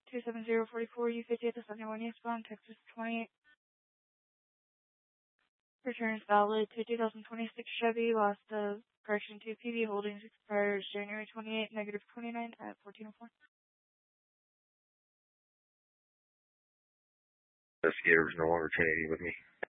27044 U50 at the 71 eastbound, Texas 28. Return is valid to 2026 Chevy, lost of correction to PV Holdings, expires January 28, -29 at 1404. Investigator was no longer 1080 with me.